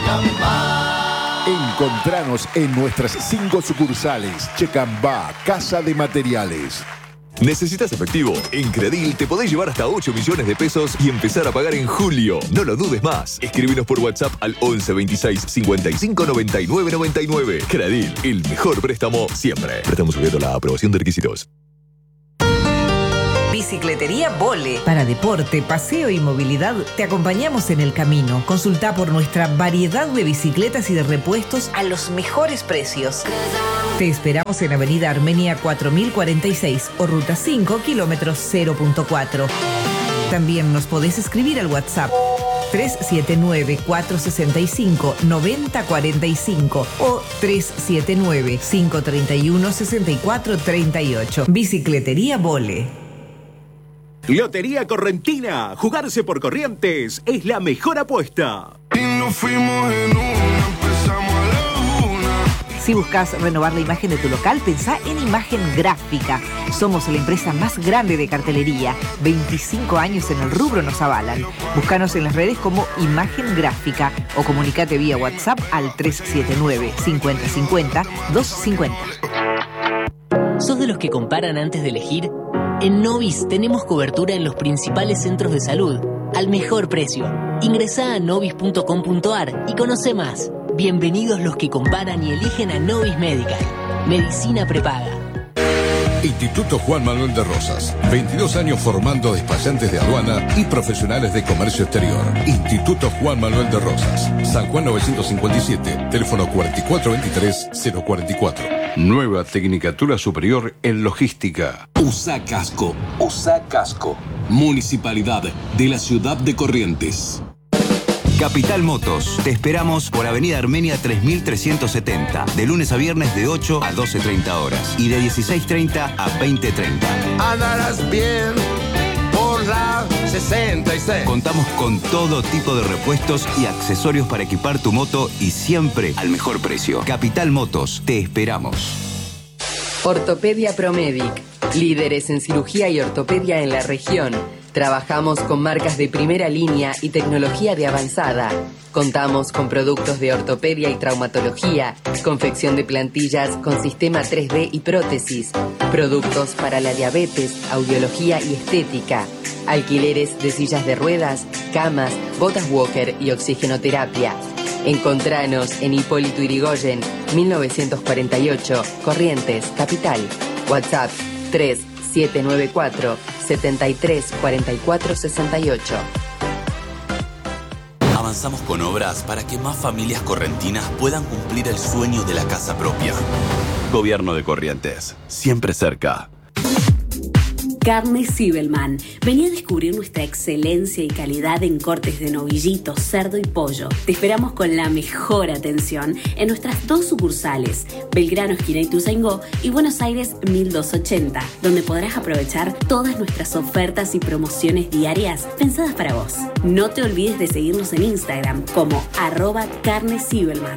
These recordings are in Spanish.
Encontranos en nuestras 5 sucursales. Checambá, Casa de Materiales. ¿Necesitas efectivo? En Credil te podés llevar hasta 8 millones de pesos y empezar a pagar en julio. No lo dudes más. Escríbenos por WhatsApp al 11 26 55 99 99. Credil, el mejor préstamo siempre. Préstamo sujeto a la aprobación de requisitos. Bicicletería Vole. Para deporte, paseo y movilidad, te acompañamos en el camino. Consulta por nuestra variedad de bicicletas y de repuestos a los mejores precios. Te esperamos en Avenida Armenia 4046 o Ruta 5, kilómetros 0.4. También nos podés escribir al WhatsApp 379-465-9045 o 379-531-6438. Bicicletería Vole. Lotería Correntina. Jugarse por Corrientes es la mejor apuesta. Y nos fuimos en una, empezamos a la una. Si buscas renovar la imagen de tu local, pensá en Imagen Gráfica. Somos la empresa más grande de cartelería. 25 años en el rubro nos avalan. Búscanos en las redes como Imagen Gráfica o comunicate vía WhatsApp al 379-5050-250. ¿Sos de los que comparan antes de elegir? En Novis tenemos cobertura en los principales centros de salud, al mejor precio. Ingresá a novis.com.ar y conoce más. Bienvenidos los que comparan y eligen a Novis Medical. Medicina prepaga. Instituto Juan Manuel de Rosas. 22 años formando despachantes de aduana y profesionales de comercio exterior. Instituto Juan Manuel de Rosas. San Juan 957, teléfono 4423-044. Nueva Tecnicatura Superior en Logística. USA Casco. USA Casco. Municipalidad de la Ciudad de Corrientes. Capital Motos. Te esperamos por Avenida Armenia 3370. De lunes a viernes de 8 a 12:30 horas. Y de 16:30 a 20:30. Andarás bien por la 66. Contamos con todo tipo de repuestos y accesorios para equipar tu moto y siempre al mejor precio. Capital Motos. Te esperamos. Ortopedia Promedic. Líderes en cirugía y ortopedia en la región. Trabajamos con marcas de primera línea y tecnología de avanzada. Contamos con productos de ortopedia y traumatología, confección de plantillas con sistema 3D y prótesis, productos para la diabetes, audiología y estética, alquileres de sillas de ruedas, camas, botas walker y oxigenoterapia. Encontranos en Hipólito Yrigoyen, 1948, Corrientes, Capital. WhatsApp 3794-734468. Avanzamos con obras para que más familias correntinas puedan cumplir el sueño de la casa propia. Gobierno de Corrientes, siempre cerca. Carne Zibelman. Vení a descubrir nuestra excelencia y calidad en cortes de novillito, cerdo y pollo. Te esperamos con la mejor atención en nuestras 2 sucursales, Belgrano, esquina Ituzaingó, y Buenos Aires 1280, donde podrás aprovechar todas nuestras ofertas y promociones diarias pensadas para vos. No te olvides de seguirnos en Instagram como @carnezibelman.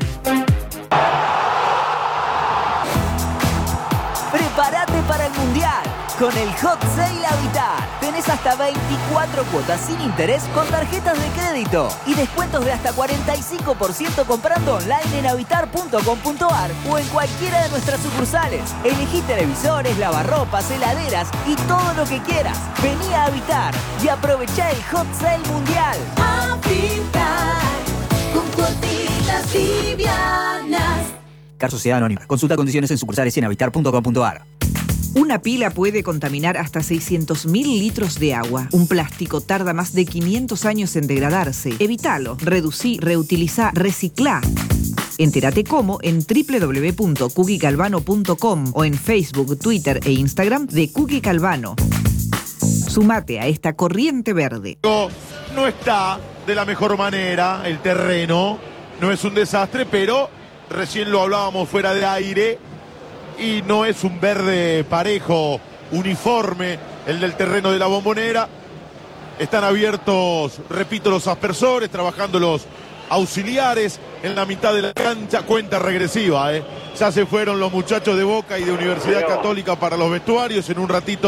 ¡Prepárate para el Mundial! Con el Hot Sale Habitat tenés hasta 24 cuotas sin interés con tarjetas de crédito y descuentos de hasta 45% comprando online en habitar.com.ar o en cualquiera de nuestras sucursales. Elegí televisores, lavarropas, heladeras y todo lo que quieras. Vení a Habitar y aprovechá el Hot Sale Mundial. Habitar con cuotitas livianas. Car Sociedad Anónima. Consulta condiciones en sucursales y en habitar.com.ar. Una pila puede contaminar hasta 600.000 litros de agua. Un plástico tarda más de 500 años en degradarse. Evítalo, reducí, reutilizá, reciclá. Entérate cómo en www.cookiecalvano.com o en Facebook, Twitter e Instagram de Cookie Calvano. Sumate a esta corriente verde. No está de la mejor manera el terreno, no es un desastre, pero recién lo hablábamos fuera de aire. Y no es un verde parejo, uniforme, el del terreno de la Bombonera. Están abiertos, repito, los aspersores, trabajando los auxiliares en la mitad de la cancha. Cuenta regresiva, Ya se fueron los muchachos de Boca y de Universidad Católica para los vestuarios. En un ratito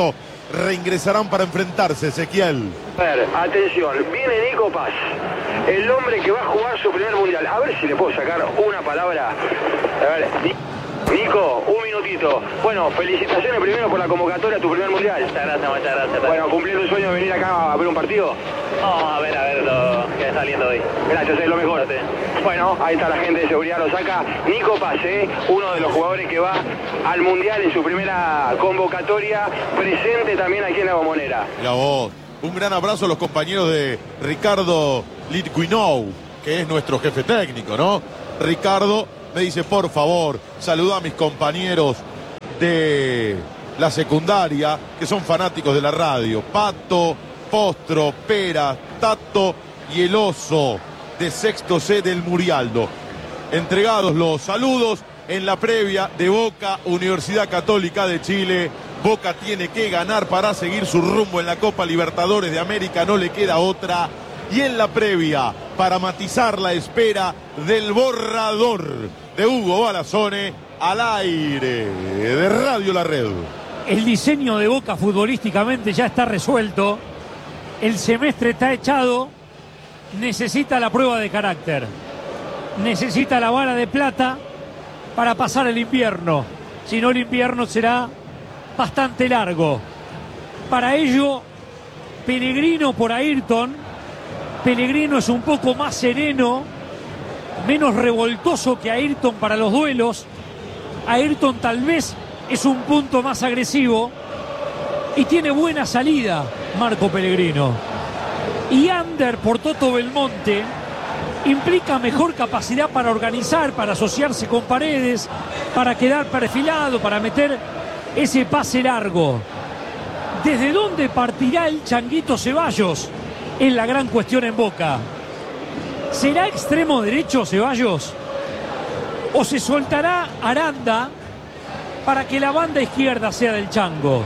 reingresarán para enfrentarse, Ezequiel. A ver, atención, viene Nico Paz, el hombre que va a jugar su primer mundial. A ver si le puedo sacar una palabra. A ver, Nico, un minutito. Bueno, felicitaciones primero por la convocatoria a tu primer mundial. Muchas gracias. Bueno, cumplir tu sueño de venir acá a ver un partido. Vamos a ver lo que está saliendo hoy. Gracias, es lo mejor. Bueno, ahí está la gente de seguridad, lo saca Nico Paz, uno de los jugadores que va al mundial en su primera convocatoria, presente también aquí en la Bombonera. Mira vos, un gran abrazo a los compañeros de Ricardo Litvinov, que es nuestro jefe técnico, ¿no? Ricardo me dice, por favor, saluda a mis compañeros de la secundaria, que son fanáticos de la radio. Pato, Postro, Pera, Tato y el oso de sexto C del Murialdo. Entregados los saludos en la previa de Boca, Universidad Católica de Chile. Boca tiene que ganar para seguir su rumbo en la Copa Libertadores de América, no le queda otra. Y en la previa, para matizar la espera del borrador de Hugo Balazone, al aire de Radio La Red. El diseño de Boca futbolísticamente ya está resuelto. El semestre está echado. Necesita la prueba de carácter. Necesita la vara de plata para pasar el invierno. Si no, el invierno será bastante largo. Para ello, Pellegrino por Ayrton. Pellegrino es un poco más sereno, menos revoltoso que Ayrton para los duelos. Ayrton tal vez es un punto más agresivo y tiene buena salida Marco Pellegrino. Y Ander por Toto Belmonte implica mejor capacidad para organizar, para asociarse con Paredes, para quedar perfilado, para meter ese pase largo. ¿Desde dónde partirá el Changuito Ceballos? Es la gran cuestión en Boca. ¿Será extremo derecho Ceballos? ¿O se soltará Aranda para que la banda izquierda sea del Chango?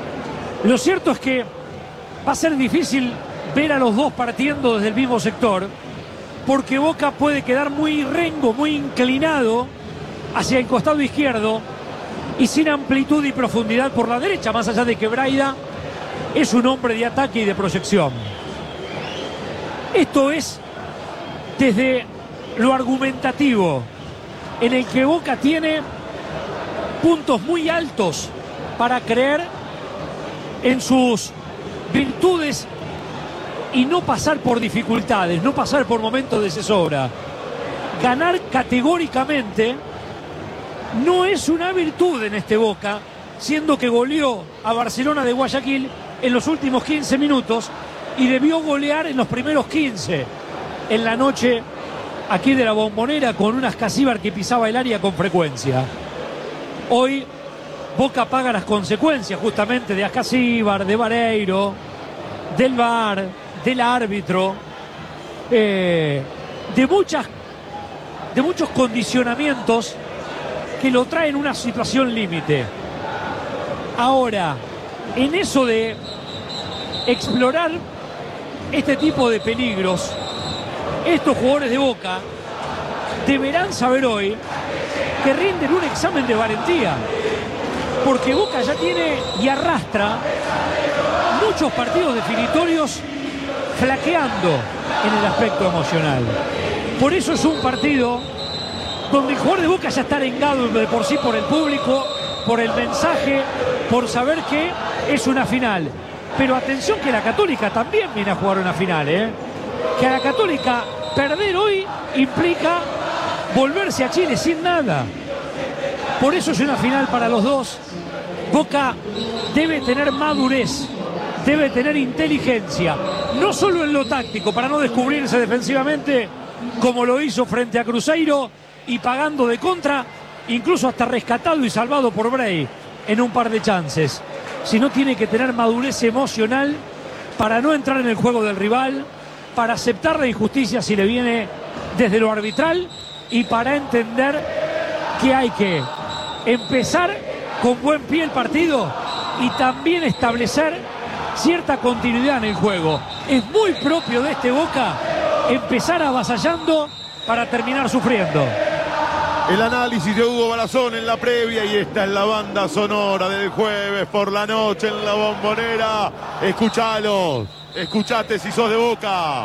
Lo cierto es que va a ser difícil ver a los dos partiendo desde el mismo sector, porque Boca puede quedar muy rengo, muy inclinado hacia el costado izquierdo y sin amplitud y profundidad por la derecha, más allá de que Braida es un hombre de ataque y de proyección. Esto es desde lo argumentativo, en el que Boca tiene puntos muy altos para creer en sus virtudes y no pasar por dificultades, no pasar por momentos de zozobra. Ganar categóricamente no es una virtud en este Boca, siendo que goleó a Barcelona de Guayaquil en los últimos 15 minutos y debió golear en los primeros 15 en la noche aquí de la Bombonera con un Ascasíbar que pisaba el área con frecuencia. Hoy Boca paga las consecuencias justamente de Ascasíbar, de Vareiro, del VAR, del árbitro, de muchos condicionamientos que lo traen una situación límite. Ahora, en eso de explorar este tipo de peligros, estos jugadores de Boca deberán saber hoy que rinden un examen de valentía, porque Boca ya tiene y arrastra muchos partidos definitorios flaqueando en el aspecto emocional. Por eso es un partido donde el jugador de Boca ya está arengado de por sí por el público, por el mensaje, por saber que es una final. Pero atención que la Católica también viene a jugar una final, que a la Católica perder hoy implica volverse a Chile sin nada. Por eso es una final para los dos. Boca debe tener madurez, debe tener inteligencia, no solo en lo táctico, para no descubrirse defensivamente como lo hizo frente a Cruzeiro y pagando de contra, incluso hasta rescatado y salvado por Bray en un par de chances, sino tiene que tener madurez emocional para no entrar en el juego del rival, para aceptar la injusticia si le viene desde lo arbitral y para entender que hay que empezar con buen pie el partido y también establecer cierta continuidad en el juego. Es muy propio de este Boca empezar avasallando para terminar sufriendo. El análisis de Hugo Barazón en la previa y esta es la banda sonora del jueves por la noche en la Bombonera. Escuchalos, escuchate si sos de Boca.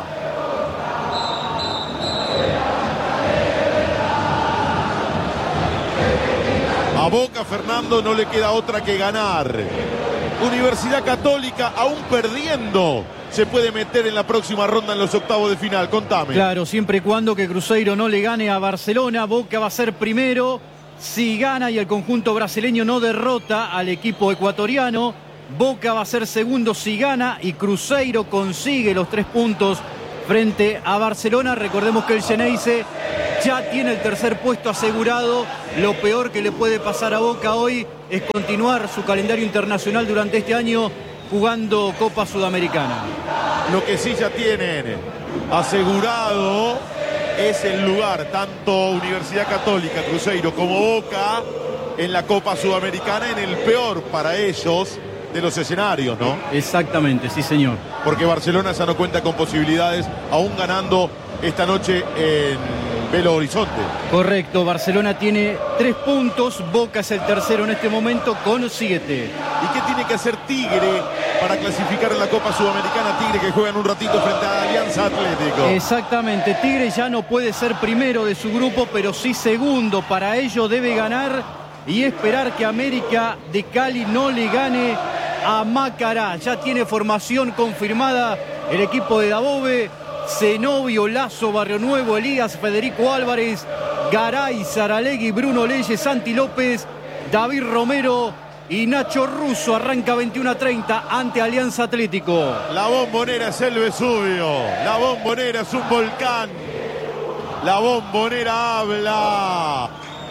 A Boca, Fernando, no le queda otra que ganar. Universidad Católica, aún perdiendo, se puede meter en la próxima ronda en los octavos de final. Contame. Claro, siempre y cuando que Cruzeiro no le gane a Barcelona. Boca va a ser primero si gana y el conjunto brasileño no derrota al equipo ecuatoriano. Boca va a ser segundo si gana y Cruzeiro consigue los 3 puntos frente a Barcelona. Recordemos que el Xeneize ya tiene el tercer puesto asegurado. Lo peor que le puede pasar a Boca hoy es continuar su calendario internacional durante este año jugando Copa Sudamericana. Lo que sí ya tienen asegurado es el lugar, tanto Universidad Católica, Cruzeiro como Boca, en la Copa Sudamericana, en el peor para ellos de los escenarios, ¿no? Exactamente, sí señor. Porque Barcelona ya no cuenta con posibilidades, aún ganando esta noche en Belo Horizonte. Correcto, Barcelona tiene 3 puntos, Boca es el tercero en este momento con 7. ¿Y qué tiene que hacer Tigre para clasificar en la Copa Sudamericana? Tigre que juega en un ratito frente a Alianza Atlético. Exactamente, Tigre ya no puede ser primero de su grupo, pero sí segundo. Para ello debe ganar y esperar que América de Cali no le gane a Macará. Ya tiene formación confirmada el equipo de Dabove. Zenobio, Lazo, Barrio Nuevo, Elías, Federico Álvarez, Garay, Saralegui, Bruno Leyes, Santi López, David Romero y Nacho Russo. Arranca 21:30 ante Alianza Atlético. La Bombonera es el Vesubio, la Bombonera es un volcán, la Bombonera habla.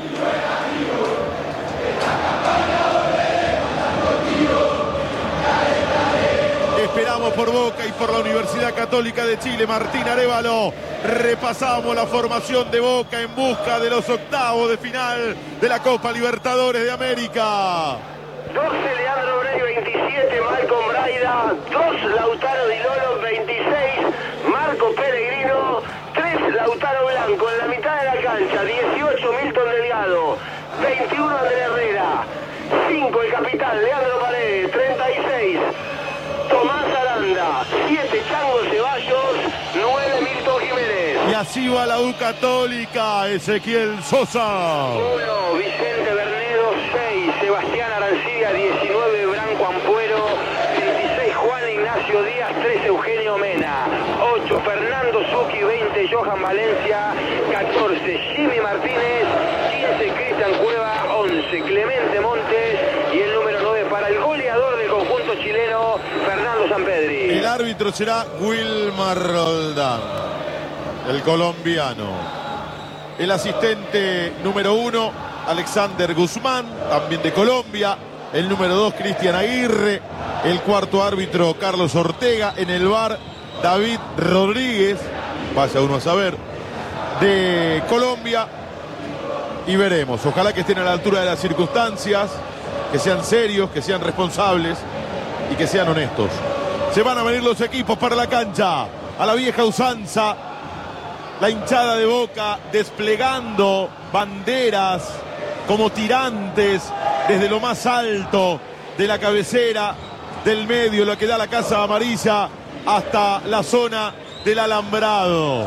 Esperamos por Boca y por la Universidad Católica de Chile. Martín Arévalo. Repasamos la formación de Boca en busca de los octavos de final de la Copa Libertadores de América. 12 Leandro Bray, 27 Malcolm Braida, 2 Lautaro Di Lolo, 26 Marco Pellegrino, 3 Lautaro Blanco en la mitad de la cancha, 18 Milton Delgado, 21 Andrés Herrera, 5 el capitán Leandro Paredes, 36 Tomás Aranda, 7 Chango Ceballos, 9 Milton Jiménez. Y así va la U Católica, Ezequiel Sosa. 1 Vicente Bernedo, 6 Sebastián Arancibia, 19 Branco Ampuero, 26 Juan Ignacio Díaz, 13 Eugenio Mena, 8 Fernando Zucchi, 20 Johan Valencia, 14 Jimmy Martínez, 15 Cristian Cueva, 11 Clemente Montes y el número 9 para el goleador del conjunto chileno, Fernando Sampedri. El árbitro será Wilmar Roldán, el colombiano. El asistente número 1, Alexander Guzmán, también de Colombia. El número 2, Cristian Aguirre. El cuarto árbitro, Carlos Ortega. En el VAR, David Rodríguez, vaya uno a saber, de Colombia. Y veremos, ojalá que estén a la altura de las circunstancias, que sean serios, que sean responsables y que sean honestos. Se van a venir los equipos para la cancha, a la vieja usanza. La hinchada de Boca desplegando banderas como tirantes desde lo más alto de la cabecera del medio, lo que da la Casa Amarilla, hasta la zona del alambrado.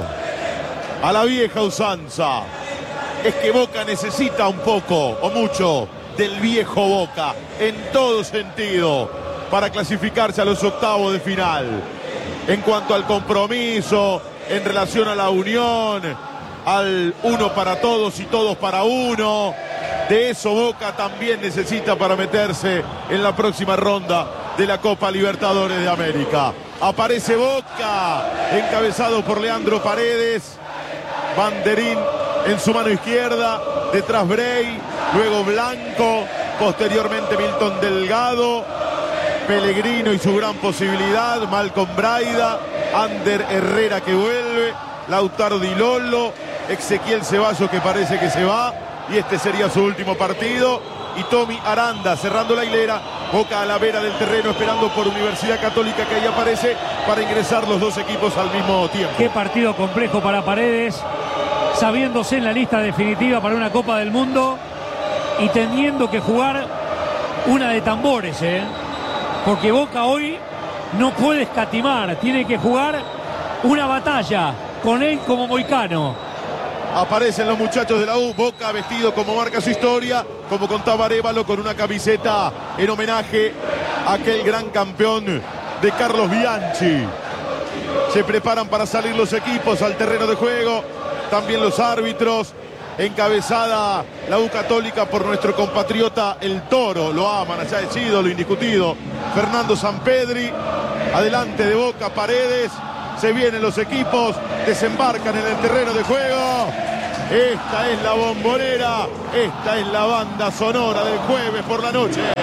A la vieja usanza. Es que Boca necesita un poco o mucho del viejo Boca en todo sentido para clasificarse a los octavos de final. En cuanto al compromiso, en relación a la unión, al uno para todos y todos para uno. De eso Boca también necesita para meterse en la próxima ronda de la Copa Libertadores de América. Aparece Boca, encabezado por Leandro Paredes. Banderín en su mano izquierda, detrás Bray, luego Blanco, posteriormente Milton Delgado, Pellegrino y su gran posibilidad, Malcolm Braida, Ander Herrera que vuelve, Lautaro Di Lolo, Ezequiel Ceballos que parece que se va y este sería su último partido, y Tommy Aranda cerrando la hilera. Boca a la vera del terreno esperando por Universidad Católica que ahí aparece para ingresar los dos equipos al mismo tiempo. Qué partido complejo para Paredes. sabiéndose en la lista definitiva para una Copa del Mundo y teniendo que jugar una de tambores, porque Boca hoy no puede escatimar, tiene que jugar una batalla con él como Moicano. Aparecen los muchachos de la U, Boca vestido como marca su historia, como contaba Arévalo, con una camiseta en homenaje a aquel gran campeón de Carlos Bianchi. Se preparan para salir los equipos al terreno de juego, también los árbitros, encabezada la U Católica por nuestro compatriota El Toro, lo aman, allá es ídolo indiscutido, Fernando Sampedri, adelante de Boca, Paredes, se vienen los equipos, desembarcan en el terreno de juego. Esta es la Bombonera, esta es la banda sonora del jueves por la noche.